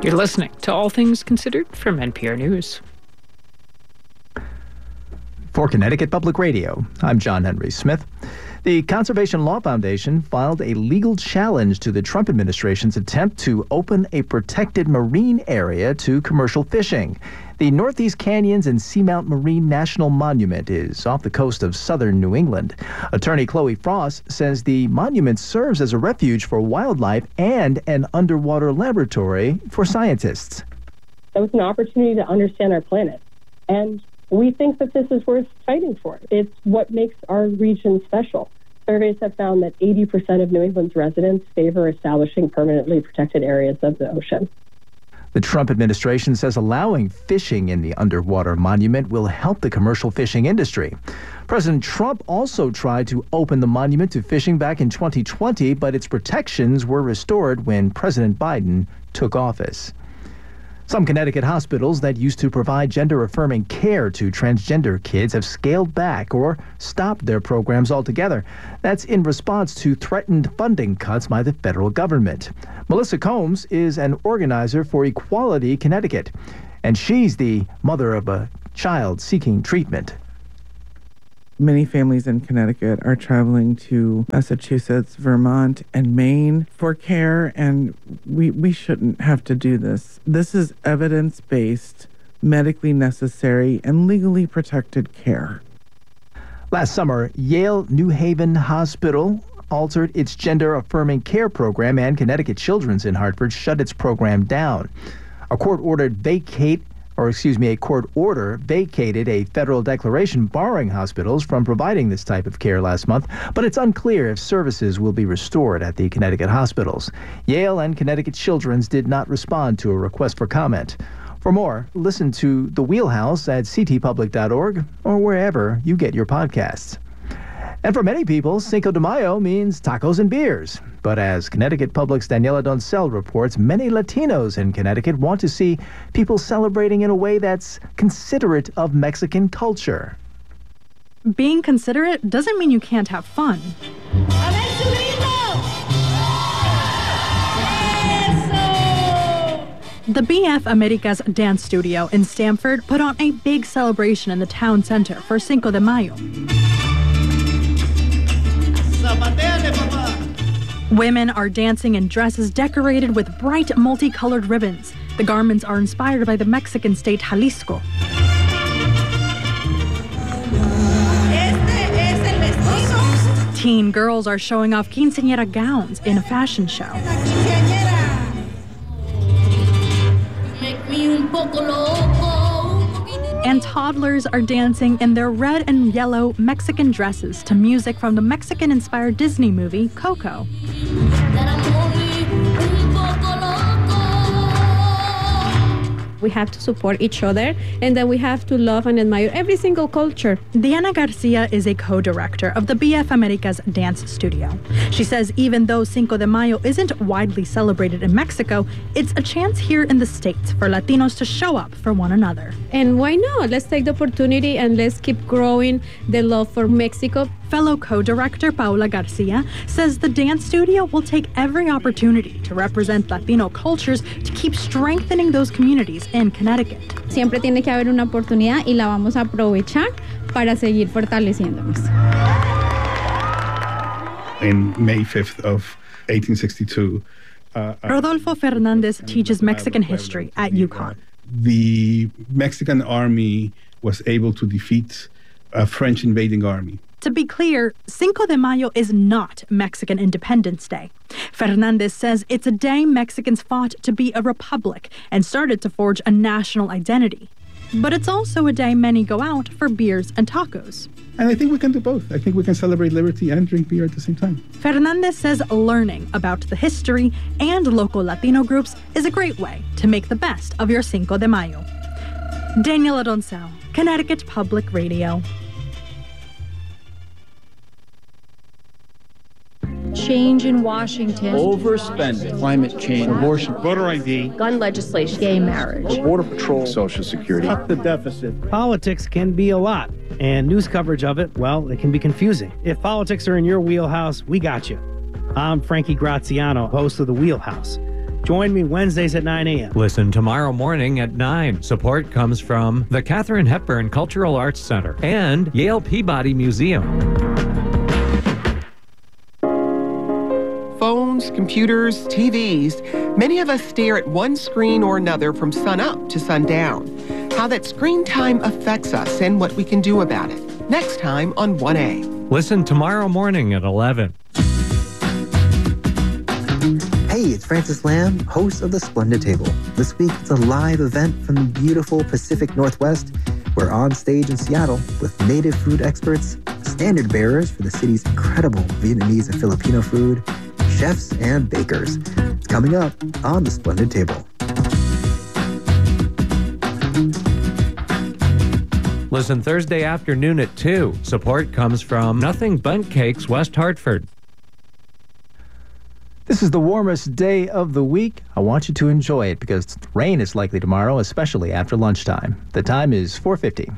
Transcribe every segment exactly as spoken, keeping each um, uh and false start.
You're listening to All Things Considered from N P R News. For Connecticut Public Radio, I'm John Henry Smith. The Conservation Law Foundation filed a legal challenge to the Trump administration's attempt to open a protected marine area to commercial fishing. The Northeast Canyons and Seamount Marine National Monument is off the coast of southern New England. Attorney Chloe Frost says the monument serves as a refuge for wildlife and an underwater laboratory for scientists. So it's an opportunity to understand our planet, and we think that this is worth fighting for. It's what makes our region special. Surveys have found that eighty percent of New England's residents favor establishing permanently protected areas of the ocean. The Trump administration says allowing fishing in the underwater monument will help the commercial fishing industry. President Trump also tried to open the monument to fishing back in twenty twenty, but its protections were restored when President Biden took office. Some Connecticut hospitals that used to provide gender-affirming care to transgender kids have scaled back or stopped their programs altogether. That's in response to threatened funding cuts by the federal government. Melissa Combs is an organizer for Equality Connecticut, and she's the mother of a child seeking treatment. Many families in Connecticut are traveling to Massachusetts, Vermont, and Maine for care, and we, we shouldn't have to do this. This is evidence-based, medically necessary, and legally protected care. Last summer, Yale New Haven Hospital altered its gender-affirming care program, and Connecticut Children's in Hartford shut its program down. A court ordered vacate or excuse me, a court order vacated a federal declaration barring hospitals from providing this type of care last month, but it's unclear if services will be restored at the Connecticut hospitals. Yale and Connecticut Children's did not respond to a request for comment. For more, listen to The Wheelhouse at c t public dot org or wherever you get your podcasts. And for many people, Cinco de Mayo means tacos and beers. But as Connecticut Public's Daniela Doncel reports, many Latinos in Connecticut want to see people celebrating in a way that's considerate of Mexican culture. Being considerate doesn't mean you can't have fun. The B F Americas Dance Studio in Stamford put on a big celebration in the town center for Cinco de Mayo. Women are dancing in dresses decorated with bright, multicolored ribbons. The garments are inspired by the Mexican state Jalisco. Teen girls are showing off quinceañera gowns in a fashion show. And toddlers are dancing in their red and yellow Mexican dresses to music from the Mexican-inspired Disney movie, Coco. We have to support each other, and then we have to love and admire every single culture. Diana Garcia is a co-director of the B F Americas Dance Studio. She says even though Cinco de Mayo isn't widely celebrated in Mexico, it's a chance here in the States for Latinos to show up for one another. And why not? Let's take the opportunity and let's keep growing the love for Mexico. Fellow co-director Paula Garcia says the dance studio will take every opportunity to represent Latino cultures to keep strengthening those communities in Connecticut. Siempre tiene que haber una oportunidad y la vamos a aprovechar para seguir fortaleciéndonos. In May fifth of eighteen sixty-two, uh, Rodolfo Fernandez teaches Mexican history at UConn. The Mexican army was able to defeat a French invading army. To be clear, Cinco de Mayo is not Mexican Independence Day. Fernandez says it's a day Mexicans fought to be a republic and started to forge a national identity. But it's also a day many go out for beers and tacos. And I think we can do both. I think we can celebrate liberty and drink beer at the same time. Fernandez says learning about the history and local Latino groups is a great way to make the best of your Cinco de Mayo. Daniela Doncel, Connecticut Public Radio. Change in Washington. Overspending. Climate change. Abortion. Voter I D. Gun legislation. Gay marriage. Border Patrol. Social Security. Cut the deficit. Politics can be a lot, and news coverage of it, well, it can be confusing. If politics are in your wheelhouse, we got you. I'm Frankie Graziano, host of The Wheelhouse. Join me Wednesdays at nine a.m. Listen tomorrow morning at nine. Support comes from the Katharine Hepburn Cultural Arts Center and Yale Peabody Museum. Phones, computers, T Vs, many of us stare at one screen or another from sun up to sundown. How that screen time affects us and what we can do about it. Next time on one A. Listen tomorrow morning at eleven. Hey, it's Francis Lamb, host of The Splendid Table. This week, it's a live event from the beautiful Pacific Northwest. We're on stage in Seattle with native food experts, standard bearers for the city's incredible Vietnamese and Filipino food, chefs and bakers. It's coming up on The Splendid Table. Listen Thursday afternoon at two. Support comes from Nothing Bundt Cakes, West Hartford. This is the warmest day of the week. I want you to enjoy it because rain is likely tomorrow, especially after lunchtime. The time is four fifty.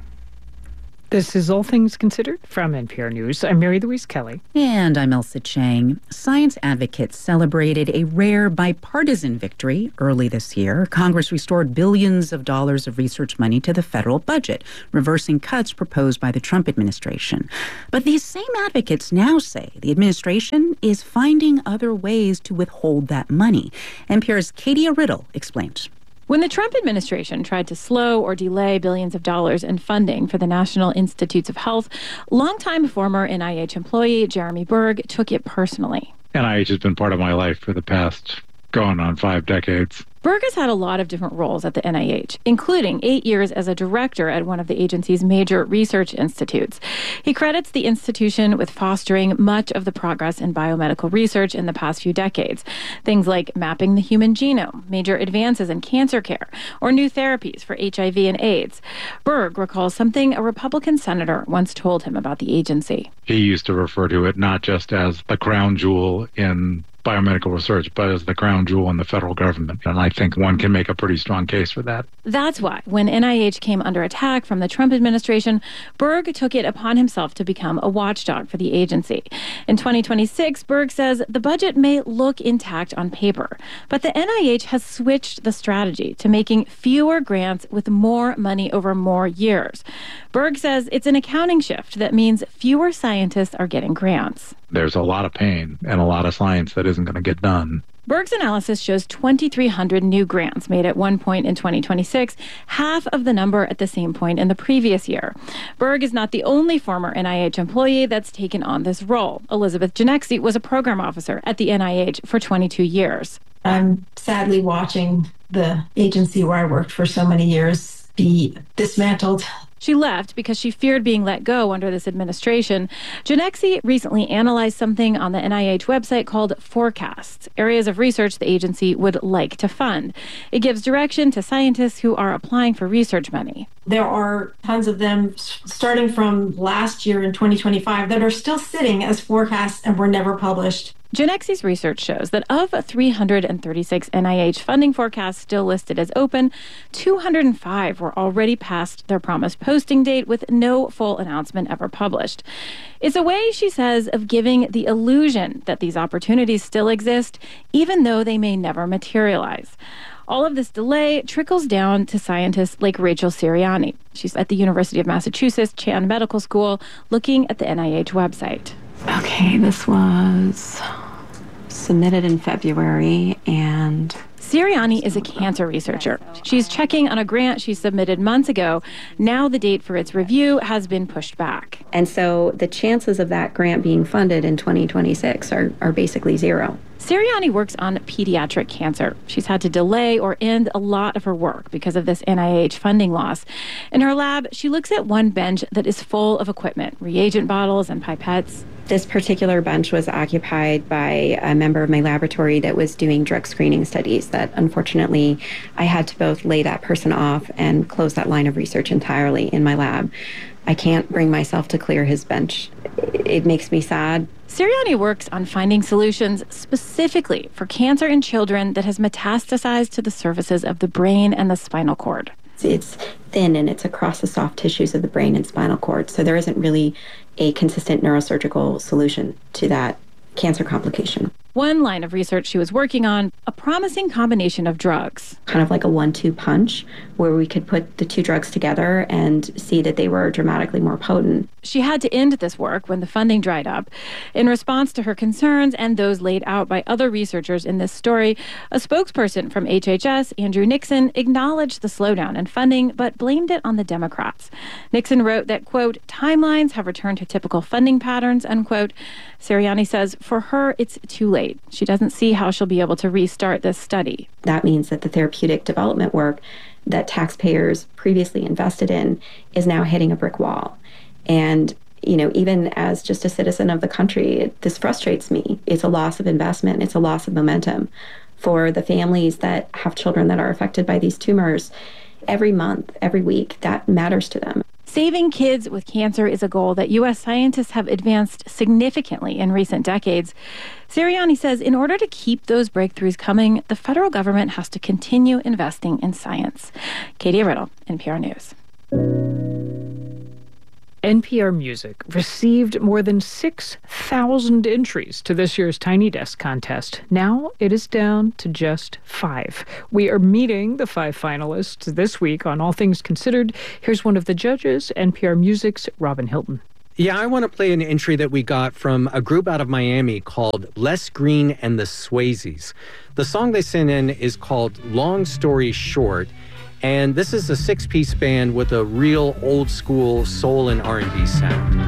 This is All Things Considered from N P R News. I'm Mary Louise Kelly. And I'm Elsa Chang. Science advocates celebrated a rare bipartisan victory early this year. Congress restored billions of dollars of research money to the federal budget, reversing cuts proposed by the Trump administration. But these same advocates now say the administration is finding other ways to withhold that money. N P R's Katie Riddle explains. When the Trump administration tried to slow or delay billions of dollars in funding for the National Institutes of Health, longtime former N I H employee Jeremy Berg took it personally. N I H has been part of my life for the past going on five decades. Berg has had a lot of different roles at the N I H, including eight years as a director at one of the agency's major research institutes. He credits the institution with fostering much of the progress in biomedical research in the past few decades. Things like mapping the human genome, major advances in cancer care, or new therapies for H I V and AIDS. Berg recalls something a Republican senator once told him about the agency. He used to refer to it not just as the crown jewel in biomedical research, but as the crown jewel in the federal government. And I think one can make a pretty strong case for that. That's why, when N I H came under attack from the Trump administration, Berg took it upon himself to become a watchdog for the agency. In twenty twenty-six, Berg says the budget may look intact on paper, but the N I H has switched the strategy to making fewer grants with more money over more years. Berg says it's an accounting shift that means fewer scientists are getting grants. There's a lot of pain and a lot of science that isn't going to get done. Berg's analysis shows twenty-three hundred new grants made at one point in twenty twenty-six, half of the number at the same point in the previous year. Berg is not the only former N I H employee that's taken on this role. Elizabeth Janexi was a program officer at the N I H for twenty-two years. I'm sadly watching the agency where I worked for so many years be dismantled. She left because she feared being let go under this administration. Janexi recently analyzed something on the N I H website called Forecasts, areas of research the agency would like to fund. It gives direction to scientists who are applying for research money. There are tons of them starting from last year in twenty twenty-five that are still sitting as forecasts and were never published. Janexi's research shows that of three hundred thirty-six N I H funding forecasts still listed as open, two hundred five were already past their promised posting date with no full announcement ever published. It's a way, she says, of giving the illusion that these opportunities still exist, even though they may never materialize. All of this delay trickles down to scientists like Rachel Siriani. She's at the University of Massachusetts Chan Medical School, looking at the N I H website. Okay, this was submitted in February, and Siriani is a cancer researcher. She's checking on a grant she submitted months ago. Now the date for its review has been pushed back. And so the chances of that grant being funded in twenty twenty-six are, are basically zero. Siriani works on pediatric cancer. She's had to delay or end a lot of her work because of this N I H funding loss. In her lab, she looks at one bench that is full of equipment, reagent bottles and pipettes. This particular bench was occupied by a member of my laboratory that was doing drug screening studies that unfortunately I had to both lay that person off and close that line of research entirely in my lab. I can't bring myself to clear his bench. It makes me sad. Siriani works on finding solutions specifically for cancer in children that has metastasized to the surfaces of the brain and the spinal cord. It's thin and it's across the soft tissues of the brain and spinal cord, so there isn't really a consistent neurosurgical solution to that cancer complication. One line of research she was working on, a promising combination of drugs. Kind of like a one two punch, where we could put the two drugs together and see that they were dramatically more potent. She had to end this work when the funding dried up. In response to her concerns and those laid out by other researchers in this story, a spokesperson from H H S, Andrew Nixon, acknowledged the slowdown in funding, but blamed it on the Democrats. Nixon wrote that, quote, timelines have returned to typical funding patterns, unquote. Sirianni says for her, it's too late. She doesn't see how she'll be able to restart this study. That means that the therapeutic development work that taxpayers previously invested in is now hitting a brick wall. And, you know, even as just a citizen of the country, it, this frustrates me. It's a loss of investment. It's a loss of momentum for the families that have children that are affected by these tumors. Every month, every week, that matters to them. Saving kids with cancer is a goal that U S scientists have advanced significantly in recent decades. Sirianni says in order to keep those breakthroughs coming, the federal government has to continue investing in science. Katie Riddle, N P R News. N P R Music received more than six thousand entries to this year's Tiny Desk contest. Now it is down to just five. We are meeting the five finalists this week on All Things Considered. Here's one of the judges, N P R Music's Robin Hilton. Yeah, I want to play an entry that we got from a group out of Miami called Les Green and the Swayzes. The song they sent in is called Long Story Short. And this is a six-piece band with a real old-school soul and R and B sound.